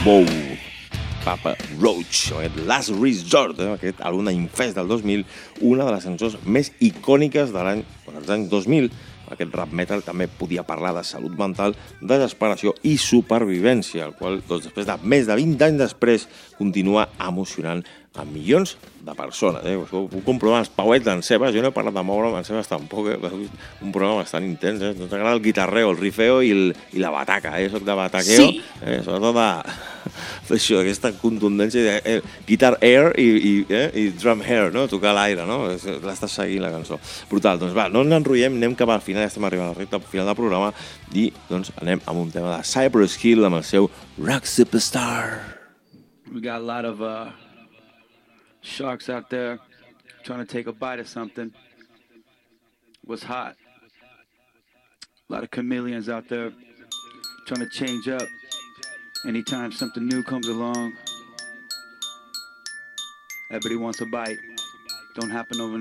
Bow, Papa Roach, aquest Last Resort, aquest àlbum d'Infest del 2000, una de les cançons més icòniques dels anys 2000. Aquest rap metal també podia parlar de salut mental, desesperació i supervivència, el qual, doncs, després de més de 20 anys després, continua emocionant a milions de persones. Això ho comprovar els pauets d'en Sebas. Jo no he parlat de moure amb en Sebas tampoc. Un programa bastant intens. No t'agrada el guitarreo, el rifeo i la bataca. Soc de bataqueo. Sí. Sobretot d'això, aquesta contundència de guitar air i drum hair, no? Tocar l'aire, no? L'estàs seguint, la cançó. Brutal. Doncs va, no ens enrotllem, anem cap al final, ja estem arribant al recte final del programa i doncs anem amb un tema de Cypress Hill amb el seu Rock Superstar. We got a lot of sharks out there trying to take a bite of something. What's hot? A lot of chameleons out there trying to change up anytime something new comes along. Everybody wants a bite. Don't happen overnight.